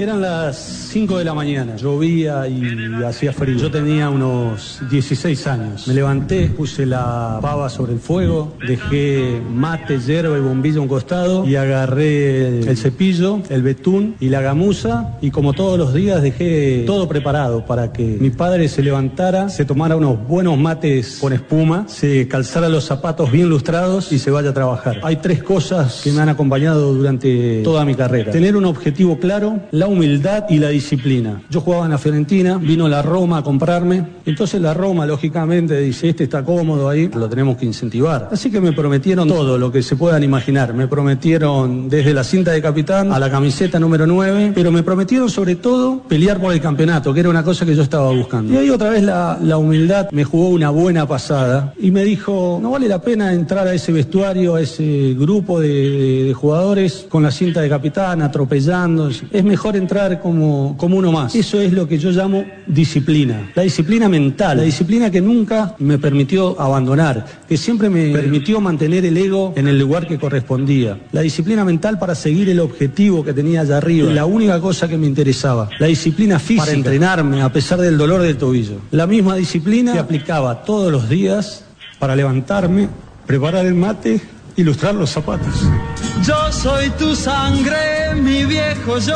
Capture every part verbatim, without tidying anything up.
Eran las cinco de la mañana, llovía y hacía frío. Yo tenía unos dieciséis años. Me levanté, puse la pava sobre el fuego, dejé mate, hierba y bombillo a un costado y agarré el cepillo, el betún y la gamuza, y como todos los días dejé todo preparado para que mi padre se levantara, se tomara unos buenos mates con espuma, se calzara los zapatos bien lustrados y se vaya a trabajar. Hay tres cosas que me han acompañado durante toda mi carrera: tener un objetivo claro, la humildad y la disciplina. Yo jugaba en la Fiorentina, vino la Roma a comprarme, entonces la Roma lógicamente dice: este está cómodo ahí, lo tenemos que incentivar. Así que me prometieron todo lo que se puedan imaginar. Me prometieron desde la cinta de capitán a la camiseta número nueve, pero me prometieron sobre todo pelear por el campeonato, que era una cosa que yo estaba buscando. Y ahí otra vez la, la humildad me jugó una buena pasada y me dijo: no vale la pena entrar a ese vestuario, a ese grupo de, de, de jugadores con la cinta de capitán, atropellando. Es mejor entrar como, como uno más. Eso es lo que yo llamo disciplina. La disciplina mental, la disciplina que nunca me permitió abandonar, que siempre me permitió mantener el ego en el lugar que correspondía. La disciplina mental para seguir el objetivo que tenía allá arriba, la única cosa que me interesaba. La disciplina física para entrenarme a pesar del dolor del tobillo. La misma disciplina que aplicaba todos los días para levantarme, preparar el mate, ilustrar los zapatos. Yo soy tu sangre, mi viejo yo.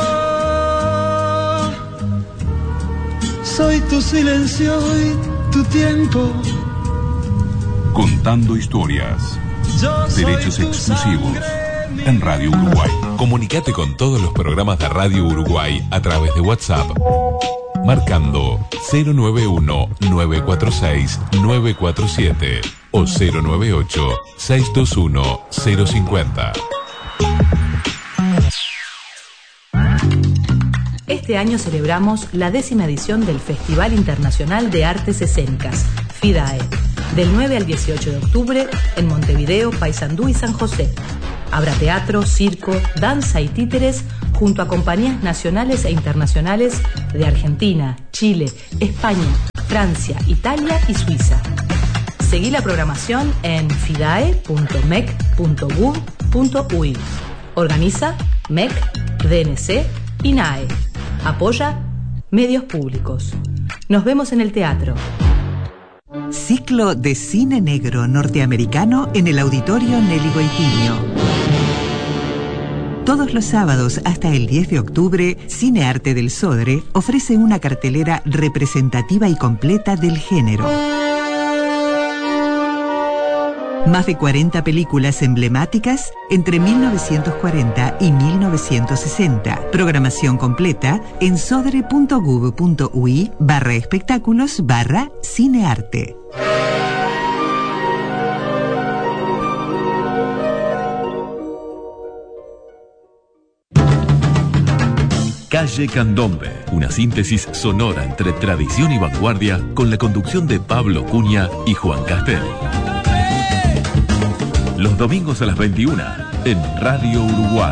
Soy tu silencio y tu tiempo. Contando historias. Derechos exclusivos en Radio Uruguay. Comunicate con todos los programas de Radio Uruguay a través de WhatsApp, marcando cero nueve uno, nueve cuatro seis, nueve cuatro siete o cero nueve ocho, seis dos uno, cero cinco cero. Este año celebramos la décima edición del Festival Internacional de Artes Escénicas, FIDAE, del nueve al dieciocho de octubre en Montevideo, Paysandú y San José. Habrá teatro, circo, danza y títeres junto a compañías nacionales e internacionales de Argentina, Chile, España, Francia, Italia y Suiza. Seguí la programación en fidae punto mec punto gov punto uy. Organiza M E C, D N C y N A E. Apoya Medios Públicos. Nos vemos en el teatro. Ciclo de cine negro norteamericano en el Auditorio Nelly Goitiño. Todos los sábados hasta el diez de octubre, Cine Arte del Sodre ofrece una cartelera representativa y completa del género. Más de cuarenta películas emblemáticas entre mil novecientos cuarenta y mil novecientos sesenta. Programación completa en sodre punto gov punto uy barra espectáculos barra cinearte. Calle Candombe, una síntesis sonora entre tradición y vanguardia con la conducción de Pablo Cunha y Juan Castel. Los domingos a las veintiuna en Radio Uruguay.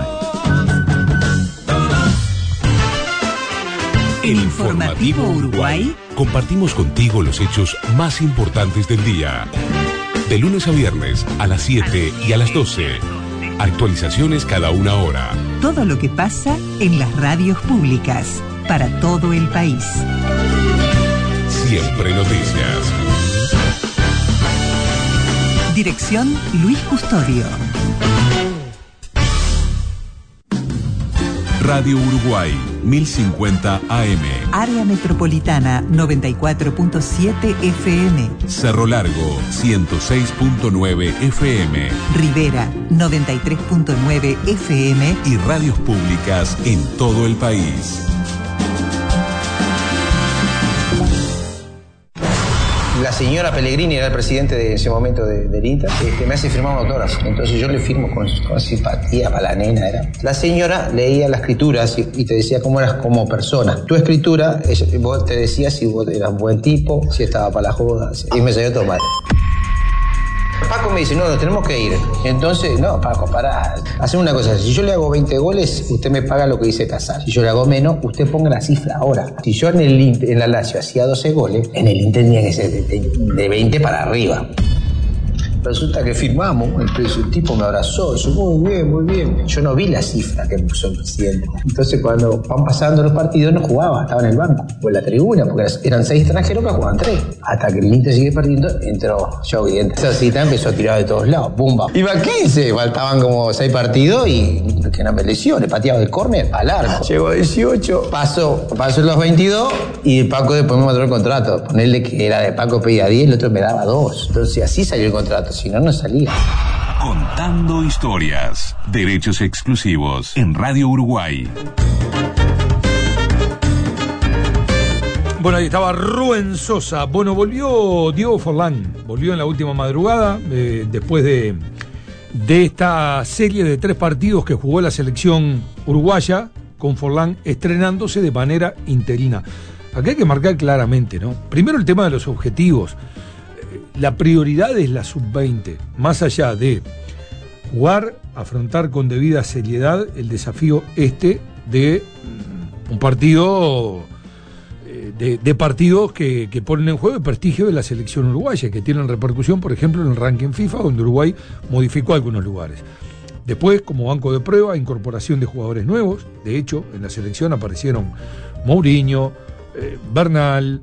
El Informativo Uruguay. Compartimos contigo los hechos más importantes del día. De lunes a viernes a las siete y a las doce. Actualizaciones cada una hora. Todo lo que pasa en las radios públicas para todo el país. Siempre noticias. Dirección Luis Custodio. Radio Uruguay, mil cincuenta A M. Área Metropolitana, noventa y cuatro punto siete F M. Cerro Largo, ciento seis punto nueve F M. Rivera, noventa y tres punto nueve F M. Y radios públicas en todo el país. La señora Pellegrini era el presidente de ese momento de, del Inter, este, me hace firmar un autógrafo. Entonces yo le firmo con, con simpatía para la nena. Era. La señora leía las escrituras y, y te decía cómo eras como persona. Tu escritura, ella, vos te decía si vos eras un buen tipo, si estaba para la joda. Y me salió todo mal. Paco me dice, no, nos tenemos que ir. Entonces, no, Paco, pará. Hacemos una cosa, si yo le hago veinte goles, usted me paga lo que dice Casar. Si yo le hago menos, usted ponga la cifra ahora. Si yo en, el, en la Lazio hacía doce goles, en el Inter tenía que ser de, de, de veinte para arriba. Resulta que firmamos, el, el tipo me abrazó, yo, muy bien, muy bien. Yo no vi la cifra que puso el presidente. Entonces cuando van pasando los partidos no jugaba, estaba en el banco o en la tribuna, porque eran seis extranjeros que jugaban tres. Hasta que el Inter sigue perdiendo, entró Joe Vidente. Esa cita empezó a tirar de todos lados, ¡bumba! Iba quince, faltaban como seis partidos y que no me lesió, le pateaba del córner al arco. Llegó a dieciocho, pasó, pasó los veintidós y el Paco después me mandó el contrato. Ponerle que era de Paco pedía diez, el otro me daba dos. Entonces así salió el contrato, si no, no salía. Contando historias. Derechos exclusivos en Radio Uruguay. Bueno, ahí estaba Rubén Sosa. Bueno, volvió Diego Forlán. Volvió en la última madrugada, eh, después de, de esta serie de tres partidos que jugó la selección uruguaya, con Forlán estrenándose de manera interina. Acá hay que marcar claramente, ¿no? Primero el tema de los objetivos. La prioridad es la sub veinte, más allá de jugar, afrontar con debida seriedad el desafío este de un partido, de, de partidos que, que ponen en juego el prestigio de la selección uruguaya, que tienen repercusión, por ejemplo, en el ranking FIFA, donde Uruguay modificó algunos lugares. Después, como banco de prueba, incorporación de jugadores nuevos. De hecho, en la selección aparecieron Mourinho, eh, Bernal,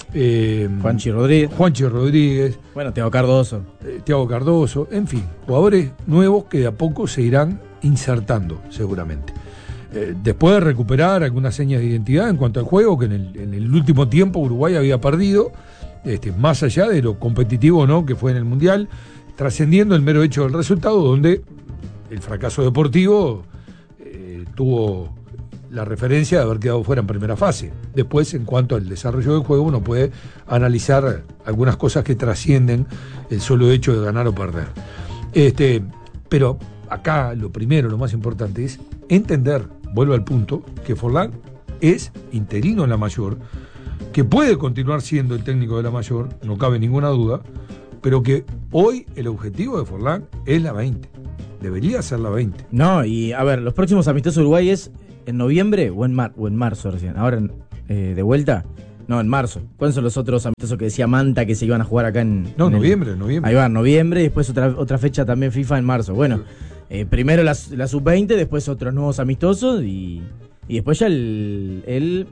Eh, Juanchi Rodríguez. Juanchi Rodríguez. Bueno, Thiago Cardoso. Eh, Thiago Cardoso, en fin, jugadores nuevos que de a poco se irán insertando, seguramente. Eh, después de recuperar algunas señas de identidad en cuanto al juego, que en el, en el último tiempo Uruguay había perdido, este, más allá de lo competitivo o no que fue en el Mundial, trascendiendo el mero hecho del resultado, donde el fracaso deportivo eh, tuvo la referencia de haber quedado fuera en primera fase. Después, en cuanto al desarrollo del juego, uno puede analizar algunas cosas que trascienden el solo hecho de ganar o perder. Este, pero acá lo primero, lo más importante es entender, vuelvo al punto, que Forlán es interino en la mayor, que puede continuar siendo el técnico de la mayor, no cabe ninguna duda, pero que hoy el objetivo de Forlán es la veinte. Debería ser la veinte. No, y a ver, los próximos amistosos uruguayes ¿en noviembre o en, mar, o en marzo recién? Ahora, eh, de vuelta, no, en marzo. ¿Cuáles son los otros amistosos que decía Manta que se iban a jugar acá en... No, en noviembre, el... noviembre. Ahí va, noviembre, y después otra, otra fecha también FIFA en marzo. Bueno, eh, primero la, la sub veinte, después otros nuevos amistosos y, y después ya el, el,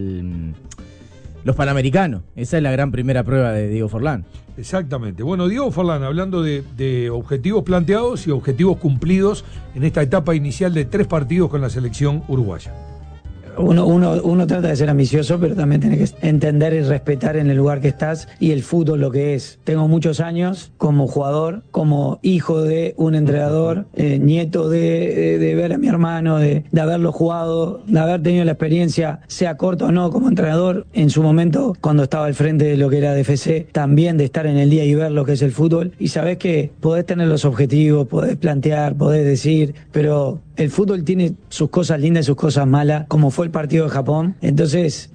el los Panamericanos. Esa es la gran primera prueba de Diego Forlán. Exactamente. Bueno, Diego Forlán, hablando de, de objetivos planteados y objetivos cumplidos en esta etapa inicial de tres partidos con la selección uruguaya. Uno, uno, uno trata de ser ambicioso, pero también tiene que entender y respetar en el lugar que estás y el fútbol lo que es. Tengo muchos años como jugador, como hijo de un entrenador, eh, nieto de, de, de ver a mi hermano, de, de haberlo jugado, de haber tenido la experiencia, sea corta o no, como entrenador. En su momento, cuando estaba al frente de lo que era D F C, también de estar en el día y ver lo que es el fútbol. Y sabés que podés tener los objetivos, podés plantear, podés decir, pero el fútbol tiene sus cosas lindas y sus cosas malas, como fue el partido de Japón. Entonces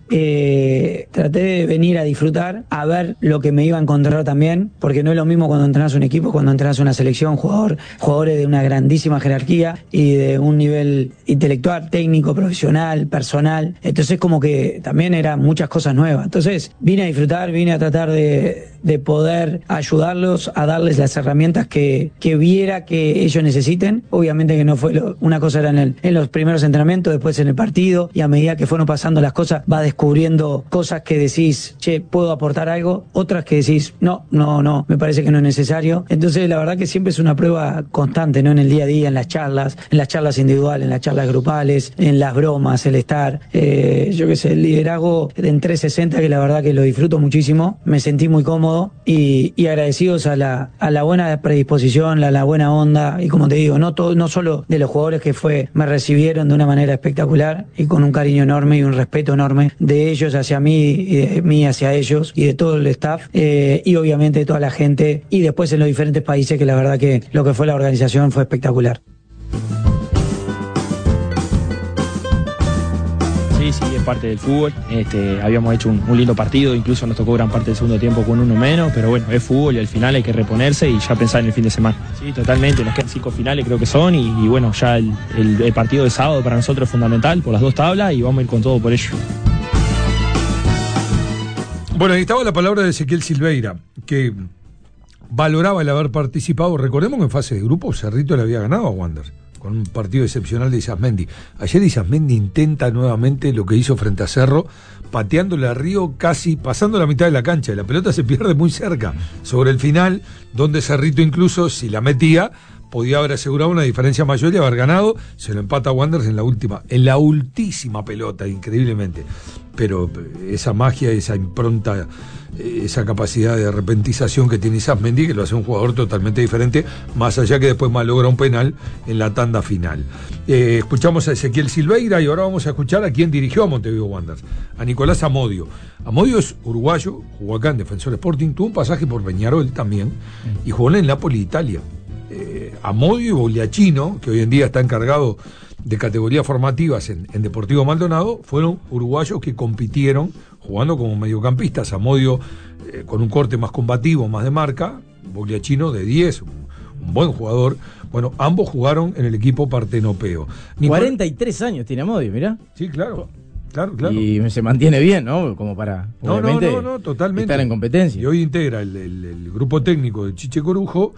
eh, traté de venir a disfrutar, a ver lo que me iba a encontrar también, porque no es lo mismo cuando entrenás un equipo, cuando entrenás una selección, jugador, jugadores de una grandísima jerarquía y de un nivel intelectual, técnico, profesional, personal. Entonces como que también eran muchas cosas nuevas. Entonces vine a disfrutar, vine a tratar de, de poder ayudarlos, a darles las herramientas que, que viera que ellos necesiten. Obviamente que no fue lo, una cosa era en, el, en los primeros entrenamientos, después en el partido, y a medida que fueron pasando las cosas vas descubriendo cosas que decís, che, puedo aportar algo, otras que decís, no, no, no, me parece que no es necesario. Entonces la verdad que siempre es una prueba constante, ¿no? En el día a día, en las charlas, en las charlas individuales, en las charlas grupales, en las bromas, el estar, eh, yo qué sé, el liderazgo en trescientos sesenta, que la verdad que lo disfruto muchísimo, me sentí muy cómodo y, y agradecidos a la, a la buena predisposición, a la buena onda, y como te digo, no, todo, no solo de los jugadores que fue, me recibieron de una manera espectacular y con un cariño enorme y un respeto enorme de ellos hacia mí y de mí hacia ellos y de todo el staff, eh, y obviamente de toda la gente, y después en los diferentes países, que la verdad que lo que fue la organización fue espectacular. Sí, sí, es parte del fútbol. Este, habíamos hecho un, un lindo partido, incluso nos tocó gran parte del segundo tiempo con uno menos, pero bueno, es fútbol y al final hay que reponerse y ya pensar en el fin de semana. Sí, totalmente, nos quedan cinco finales creo que son y, y bueno, ya el, el, el partido de sábado para nosotros es fundamental por las dos tablas y vamos a ir con todo por ello. Bueno, ahí estaba la palabra de Ezequiel Silveira, que valoraba el haber participado. Recordemos que en fase de grupo Cerrito le había ganado a Wanderers con un partido excepcional de Isasmendi. Ayer Isasmendi intenta nuevamente lo que hizo frente a Cerro, pateándole a Río casi pasando la mitad de la cancha, y la pelota se pierde muy cerca, sobre el final, donde Cerrito incluso, si la metía, podía haber asegurado una diferencia mayor y haber ganado. Se lo empata a Wanderers en la última, en la ultísima pelota, increíblemente. Pero esa magia, esa impronta, esa capacidad de repentización que tiene Isasmendi, que lo hace un jugador totalmente diferente, más allá que después malogra un penal en la tanda final. Eh, escuchamos a Ezequiel Silveira y ahora vamos a escuchar a quien dirigió a Montevideo Wanderers, a Nicolás Amodio. Amodio es uruguayo, jugó acá en Defensor Sporting, tuvo un pasaje por Peñarol también y jugó en el Napoli, Italia. Eh, Amodio y Bogliacino, que hoy en día está encargado de categorías formativas en, en Deportivo Maldonado, fueron uruguayos que compitieron jugando como mediocampistas. Amodio eh, con un corte más combativo, más de marca, Bogliacino de diez, un, un buen jugador. Bueno, ambos jugaron en el equipo partenopeo. Nicol... cuarenta y tres años tiene Amodio, mirá. Sí, claro. Claro, claro. Y se mantiene bien, ¿no? Como para no, no, no, no, totalmente. estar en competencia. Y hoy integra el, el, el grupo técnico de Chiche Corujo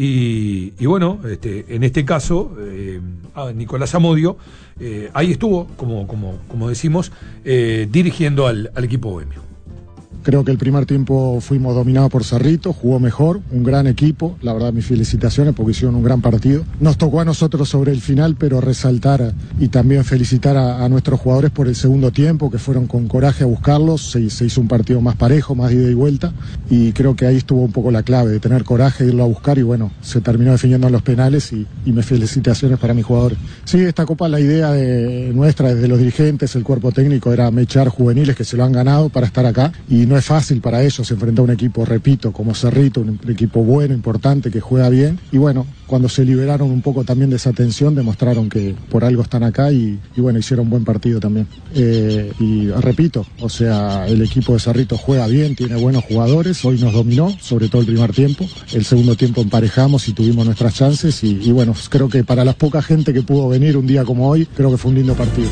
y, y bueno, este, en este caso, eh, Nicolás Amodio, eh, ahí estuvo, como, como, como decimos, eh, dirigiendo al, al equipo bohemio. Creo que el primer tiempo fuimos dominados por Cerrito, jugó mejor, un gran equipo, la verdad mis felicitaciones porque hicieron un gran partido. Nos tocó a nosotros sobre el final, pero resaltar y también felicitar a, a nuestros jugadores por el segundo tiempo, que fueron con coraje a buscarlos, se, se hizo un partido más parejo, más ida y vuelta, y creo que ahí estuvo un poco la clave, de tener coraje, irlo a buscar, y bueno, se terminó definiendo en los penales, y, y mis felicitaciones para mis jugadores. Sí, esta Copa, la idea de, nuestra, desde los dirigentes, el cuerpo técnico, era mechar juveniles que se lo han ganado para estar acá, y no es fácil para ellos enfrentar a un equipo, repito, como Cerrito, un equipo bueno, importante, que juega bien, y bueno, cuando se liberaron un poco también de esa tensión, demostraron que por algo están acá, y, y bueno, hicieron un buen partido también. Eh, y repito, o sea, el equipo de Cerrito juega bien, tiene buenos jugadores, hoy nos dominó, sobre todo el primer tiempo, el segundo tiempo emparejamos y tuvimos nuestras chances, y, y bueno, creo que para la poca gente que pudo venir un día como hoy, creo que fue un lindo partido.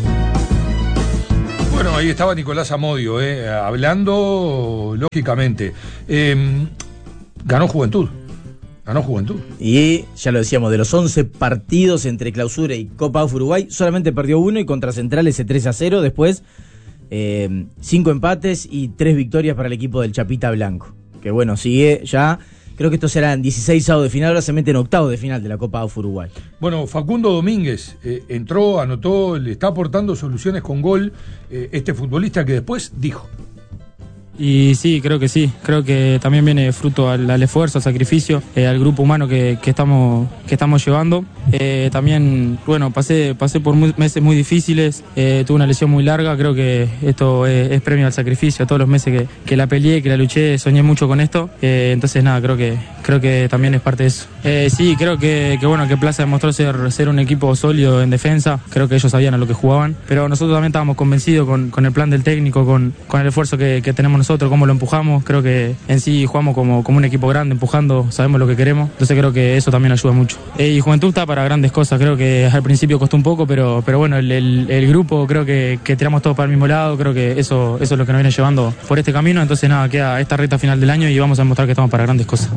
Bueno, ahí estaba Nicolás Amodio, eh, hablando lógicamente. Eh, ganó Juventud. Ganó Juventud. Y ya lo decíamos, de los once partidos entre Clausura y Copa A F Uruguay, solamente perdió uno, y contra Central ese tres a cero. Después, eh, cinco empates y tres victorias para el equipo del Chapita Blanco. Que bueno, sigue ya. Creo que estos serán dieciséis avos de final, ahora se mete en octavos de final de la Copa A F Uruguay. Bueno, Facundo Domínguez eh, entró, anotó, le está aportando soluciones con gol, eh, este futbolista que después dijo. Y sí, creo que sí, creo que también viene fruto al, al esfuerzo, al sacrificio, eh, al grupo humano que, que, estamos, que estamos llevando. Eh, también, bueno, pasé, pasé por muy, meses muy difíciles, eh, tuve una lesión muy larga, creo que esto es, es premio al sacrificio, a todos los meses que, que la peleé, que la luché, soñé mucho con esto, eh, entonces nada, creo que, creo que también es parte de eso. Eh, sí, creo que, que bueno, que Plaza demostró ser, ser un equipo sólido en defensa, creo que ellos sabían a lo que jugaban, pero nosotros también estábamos convencidos con, con el plan del técnico, con, con el esfuerzo que, que tenemos nosotros. Nosotros cómo lo empujamos, creo que en sí jugamos como, como un equipo grande, empujando, sabemos lo que queremos, entonces creo que eso también ayuda mucho. Eh, y Juventud está para grandes cosas, creo que al principio costó un poco, pero, pero bueno, el, el, el grupo creo que, que tiramos todos para el mismo lado, creo que eso, eso es lo que nos viene llevando por este camino, entonces nada, queda esta recta final del año y vamos a demostrar que estamos para grandes cosas.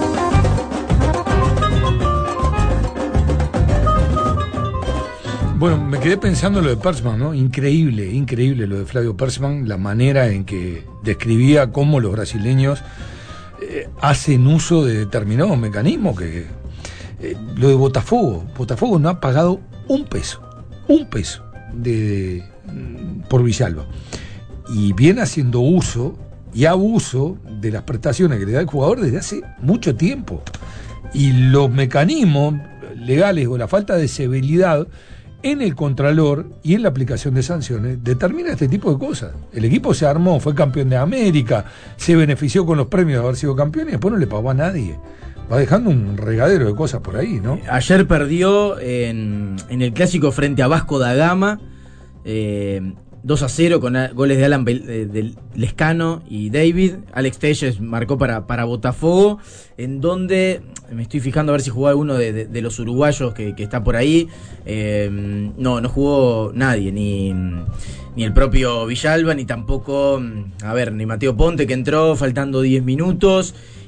Bueno, me quedé pensando en lo de Persman, ¿no? Increíble, increíble lo de Flavio Persman, la manera en que describía cómo los brasileños eh, hacen uso de determinados mecanismos que... Eh, lo de Botafogo, Botafogo no ha pagado un peso, un peso de, de, por Villalba. Y viene haciendo uso y abuso de las prestaciones que le da el jugador desde hace mucho tiempo. Y los mecanismos legales o la falta de severidad en el contralor y en la aplicación de sanciones determina este tipo de cosas. El equipo se armó, fue campeón de América, se benefició con los premios de haber sido campeón y después no le pagó a nadie. Va dejando un regadero de cosas por ahí, ¿no? Ayer perdió en, en el clásico frente a Vasco da Gama, eh, dos a cero con a, goles de Alan Bel, de, de Lescano y David. Alex Telles marcó para, para Botafogo, en donde me estoy fijando a ver si jugó alguno de, de, de los uruguayos que, que está por ahí. Eh, no, no jugó nadie, ni, ni el propio Villalba, ni tampoco, a ver, ni Mateo Ponte, que entró faltando diez minutos.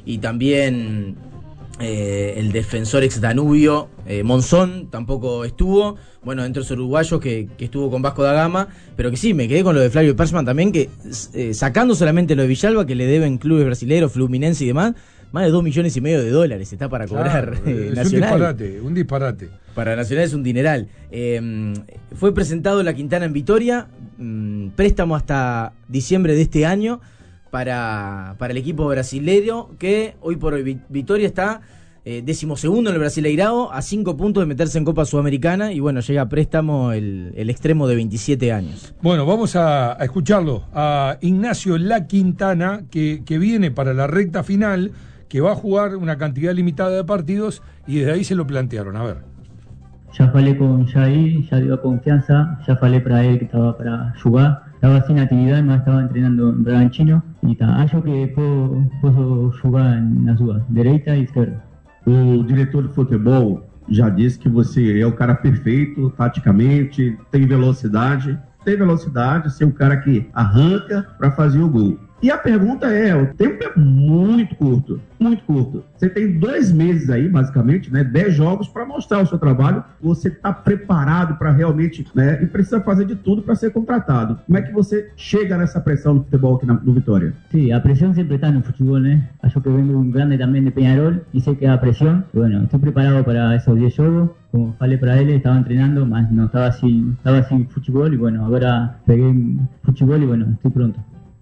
y también eh, el defensor ex Danubio, eh, Monzón, tampoco estuvo. Bueno, entre los uruguayos que, que estuvo con Vasco da Gama, pero que sí, me quedé con lo de Flavio Persman también, que eh, sacando solamente lo de Villalba, que le deben clubes brasileños, Fluminense y demás, más de dos millones y medio de dólares está para cobrar. Claro, eh, es Nacional. un disparate, un disparate. Para Nacional es un dineral. Eh, fue presentado La Quintana en Vitoria, mmm, préstamo hasta diciembre de este año para, para el equipo brasileño, que hoy por hoy Vitoria está eh, decimosegundo en el Brasileirao, a cinco puntos de meterse en Copa Sudamericana, y bueno, llega a préstamo el, el extremo de veintisiete años. Bueno, vamos a, a escucharlo, a Ignacio La Quintana, que, que viene para la recta final, que va a jugar una cantidad limitada de partidos, y desde ahí se lo plantearon. A ver. Ya falé con Jair, ya dio confianza, ya falé para él que estaba para jugar. Estaba sin actividad, más estaba entrenando en Bragantino. E tá, acho que posso, posso jogar nas duas, direita e esquerda. O diretor de futebol já disse que você é o cara perfeito, taticamente, tem velocidade. Tem velocidade, ser o cara que arranca para fazer o gol. E a pergunta é, o tempo é muito curto, muito curto. Você tem dois meses aí, basicamente, né, dez jogos para mostrar o seu trabalho. Você está preparado para realmente, né, e precisa fazer de tudo para ser contratado. Como é que você chega nessa pressão no futebol aqui na, no Vitória? Sí, a presión siempre está en el fútbol, né? Acho que vengo un grande también de Peñarol y sé que da presión. Y bueno, estoy preparado para esos diez jogos. Como falei para él, estaba entrenando, más no estaba sin, estaba sin fútbol y bueno, ahora pegué en fútbol y bueno, estoy pronto.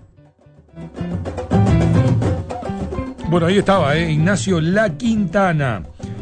Bueno, ahí estaba, ¿eh? Ignacio La Quintana.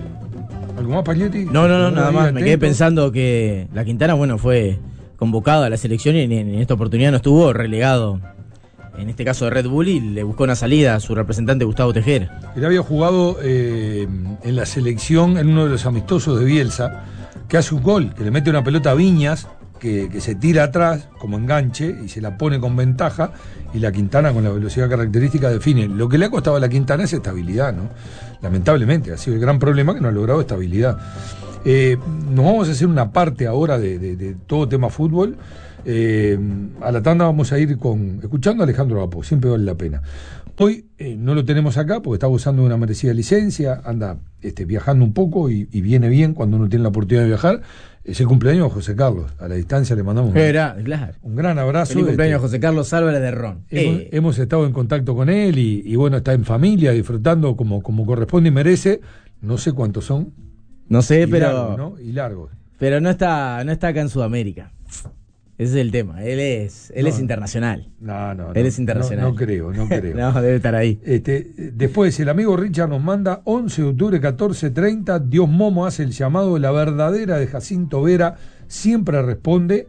¿Algo más, Paglietti? No, no, no, nada más. Me quedé pensando que La Quintana, bueno, fue convocado a la selección y en, en esta oportunidad no estuvo, relegado, en este caso de Red Bull, y le buscó una salida a su representante Gustavo Tejera. Él había jugado eh, en la selección en uno de los amistosos de Bielsa, que hace un gol, que le mete una pelota a Viñas, que, que se tira atrás como enganche y se la pone con ventaja, y La Quintana, con la velocidad característica, define. Lo que le ha costado a La Quintana es estabilidad, ¿no? Lamentablemente, ha sido el gran problema que no ha logrado estabilidad. Eh, nos vamos a hacer una parte ahora de, de, de todo tema fútbol. Eh, a la tanda vamos a ir con escuchando a Alejandro Gapo, siempre vale la pena. Hoy eh, no lo tenemos acá porque está gozando de una merecida licencia, anda este, viajando un poco y, y viene bien cuando uno tiene la oportunidad de viajar. Es el cumpleaños de José Carlos, a la distancia le mandamos un, Era, claro. un gran abrazo. Feliz cumpleaños este, José Carlos Álvarez de Ron. Hemos, eh. hemos estado en contacto con él y, y bueno, está en familia, disfrutando como, como corresponde y merece. No sé cuántos son. No sé, y pero. Largos, ¿no? Y largos. Pero no está, no está acá en Sudamérica. Ese es el tema. Él es, él no, es internacional. No, no. Él no, es internacional. No, no creo, no creo. No, debe estar ahí. Este, después, el amigo Richard nos manda once de octubre, catorce treinta. Dios Momo hace el llamado. La verdadera de Jacinto Vera siempre responde.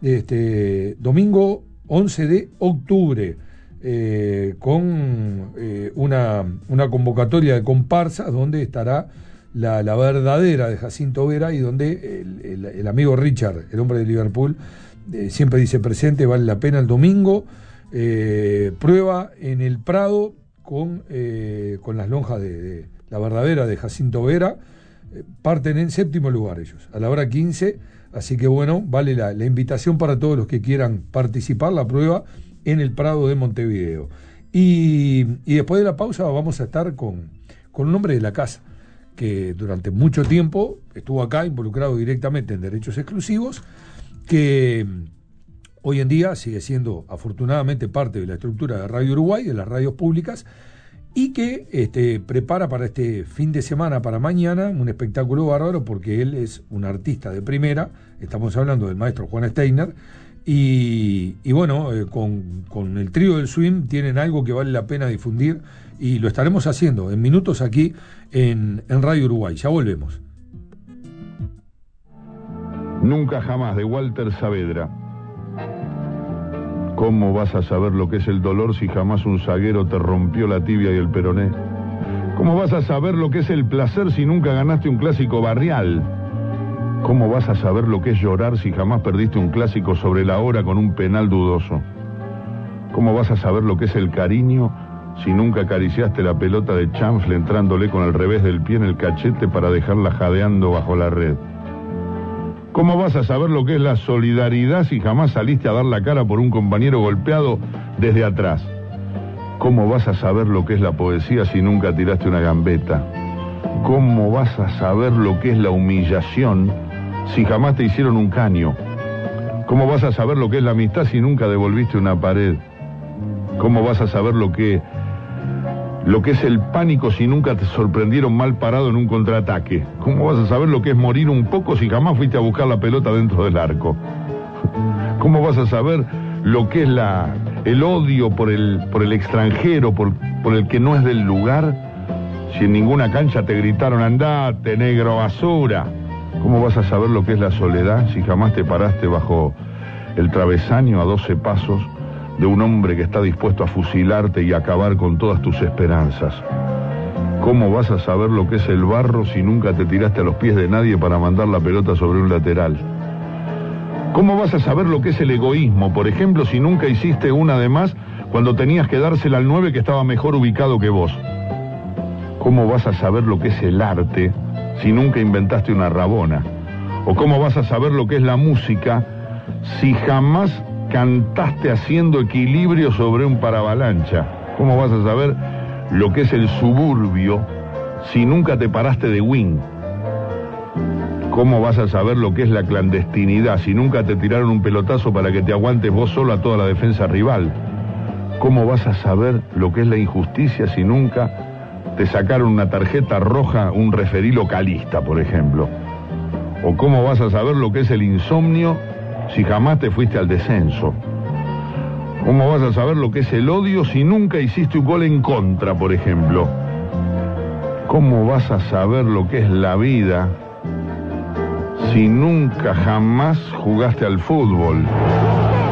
Este, domingo once de octubre. Eh, con eh, una, una convocatoria de comparsas donde estará la, la verdadera de Jacinto Vera y donde el, el, el amigo Richard, el hombre de Liverpool, Eh, siempre dice presente, vale la pena el domingo. Eh, prueba en el Prado con, eh, con las lonjas de, de la verdadera de Jacinto Vera. Eh, parten en séptimo lugar ellos, a la hora quince. Así que bueno, vale la, la invitación para todos los que quieran participar, la prueba en el Prado de Montevideo. Y, y después de la pausa vamos a estar con, con un hombre de la casa, que durante mucho tiempo estuvo acá involucrado directamente en derechos exclusivos, que hoy en día sigue siendo afortunadamente parte de la estructura de Radio Uruguay, de las radios públicas, y que este, prepara para este fin de semana, para mañana, un espectáculo bárbaro, porque él es un artista de primera. Estamos hablando del maestro Juan Steiner, y, y bueno, eh, con, con el trío del swing tienen algo que vale la pena difundir, y lo estaremos haciendo en minutos aquí en, en Radio Uruguay. Ya volvemos. Nunca jamás, de Walter Saavedra. ¿Cómo vas a saber lo que es el dolor si jamás un zaguero te rompió la tibia y el peroné? ¿Cómo vas a saber lo que es el placer si nunca ganaste un clásico barrial? ¿Cómo vas a saber lo que es llorar si jamás perdiste un clásico sobre la hora con un penal dudoso? ¿Cómo vas a saber lo que es el cariño si nunca acariciaste la pelota de chanfle entrándole con el revés del pie en el cachete para dejarla jadeando bajo la red? ¿Cómo vas a saber lo que es la solidaridad si jamás saliste a dar la cara por un compañero golpeado desde atrás? ¿Cómo vas a saber lo que es la poesía si nunca tiraste una gambeta? ¿Cómo vas a saber lo que es la humillación si jamás te hicieron un caño? ¿Cómo vas a saber lo que es la amistad si nunca devolviste una pared? ¿Cómo vas a saber lo que, lo que es el pánico si nunca te sorprendieron mal parado en un contraataque? ¿Cómo vas a saber lo que es morir un poco si jamás fuiste a buscar la pelota dentro del arco? ¿Cómo vas a saber lo que es la, el odio por el, por el extranjero, por, por el que no es del lugar, si en ninguna cancha te gritaron andate, negro basura? ¿Cómo vas a saber lo que es la soledad si jamás te paraste bajo el travesaño a doce pasos de un hombre que está dispuesto a fusilarte y acabar con todas tus esperanzas? ¿Cómo vas a saber lo que es el barro si nunca te tiraste a los pies de nadie para mandar la pelota sobre un lateral? ¿Cómo vas a saber lo que es el egoísmo, por ejemplo, si nunca hiciste una de más cuando tenías que dársela al nueve que estaba mejor ubicado que vos? ¿Cómo vas a saber lo que es el arte si nunca inventaste una rabona? ¿O cómo vas a saber lo que es la música si jamás cantaste haciendo equilibrio sobre un paravalancha? ¿Cómo vas a saber lo que es el suburbio si nunca te paraste de wing? ¿Cómo vas a saber lo que es la clandestinidad si nunca te tiraron un pelotazo para que te aguantes vos solo a toda la defensa rival? ¿Cómo vas a saber lo que es la injusticia si nunca te sacaron una tarjeta roja un referí localista, por ejemplo? ¿O cómo vas a saber lo que es el insomnio si jamás te fuiste al descenso? ¿Cómo vas a saber lo que es el odio si nunca hiciste un gol en contra, por ejemplo? ¿Cómo vas a saber lo que es la vida si nunca jamás jugaste al fútbol?